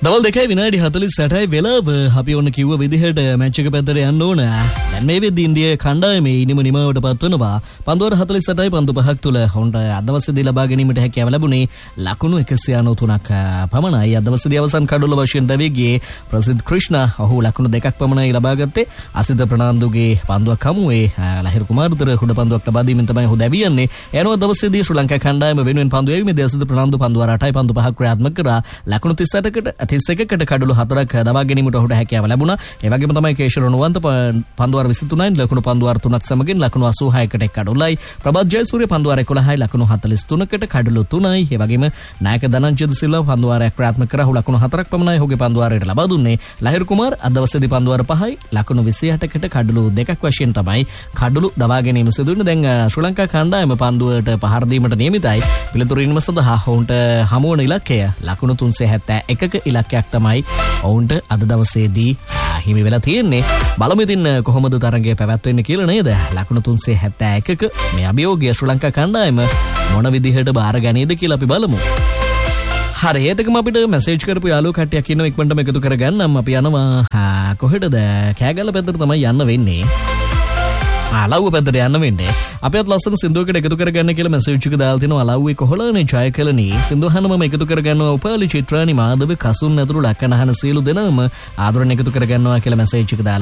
දවල් 2:48 වෙලාව අපි ඔන්න කිව්ව විදිහට මැච් එක පැත්තට යන්න ඕන. දැන් මේ වෙද්දී ඉන්දියා කණ්ඩායමේ ඉනිම නිමාවට පත් වෙනවා. පන්දුවර 48යි පන්දු 5ක් තුල ඔවුන්ට අද දවසේදී ලබා ගැනීමට හැකියාව ලැබුණේ ලකුණු 193ක් පමණයි. අද දවසේදී අවසන් කඩොල වශයෙන් දැවිගේ ප්‍රසිද්ධ ක්‍රිෂ්ණා ඔහු ලකුණු 2ක් පමණයි ලබා ගත්තේ. අසිත ප්‍රනාන්දුගේ පන්දුවක් හමුවේ ලහිරු කුමාරතුර හුඩ පන්දුවක් ලබා දීමෙන් තමයි ඔහු දැවියන්නේ. එනවා දවසේදී ශ්‍රී ලංකා කණ්ඩායම වෙනුවෙන් පන්දු යැවීමේදී අසිත ප්‍රනාන්දු පන්දුවර 8යි පන්දු 5ක් ක්‍රියාත්මක කරා. ලකුණු 31කට කඩොළු 4ක් දබා ගැනීමට ඔහුට හැකියාව ලැබුණා. ඒ වගේම තමයි කේෂර නුවන්ත පන්දුවර 23යි ලකුණු පන්දුවර 3ක් සමගින් ලකුණු 86කට කඩොළුයි. ප්‍රබත් ජයසූරිය පන්දුවර 11යි ලකුණු 43කට කඩොළු 3යි. ඒ වගේම නායක ධනංජය සිල්වා පන්දුවරයක් ක්‍රියාත්මක කරා. ඔහු ලකුණු 4ක් පමණයි ඔහුගේ පන්දුවරයට ලබා දුන්නේ. ලහිරු කුමාර් අද දවසේදී පන්දුවර 5යි ලකුණු 28කට කඩොළු 2ක් වශයෙන් තමයි කඩොළු දබා ගැනීම සිදු වෙන්නේ. දැන් ශ්‍රී ලංකා කණ්ඩායම පන්දුවට පහර දීමට නියමිතයි. පිළිතුරු ඉනිම සඳහා ඔවුන්ට හමු වන ඉලක්කය ලකුණු 371ක ඉලක්කයක් තමයි ඔවුන්ට අද දවසේදී හිමි වෙලා තියෙන්නේ. බලමු ඉතින් කොහොමද තරගය පැවැත්වෙන්නේ කියලා නේද? ලකුණු 371ක මේ අභියෝගය ශ්‍රී ලංකා කණ්ඩායම මොන විදිහට බාර ගනීද කියලා අපි බලමු. හරි, ඒකම අපිට මැසේජ් කරපු යාළුවෝ කට්ටියක් ඉන්නවා. ඉක්මනටම එකතු කරගන්නම්. අපි යනවා කොහෙටද? කෑගල්ල පැත්තට තමයි යන්න වෙන්නේ. අලව්ව පැත්තට යන්න වෙන්නේ. අපිත් ලස්සන සින්දුවකට එකතු කරගන්න කියලා මැසේජ් එක දාලා තිනවා. අලව්වේ කොහොලනේ ජයකලනී සින්දුවහනම එකතු කරගන්නවා. උපාලි චිත්‍රානි මාධව කසුන් ඇතුළු ලක්කනහන සියලු දෙනාම ආදරෙන් එකතු කරගන්නවා කියලා මැසේජ් එක දාලා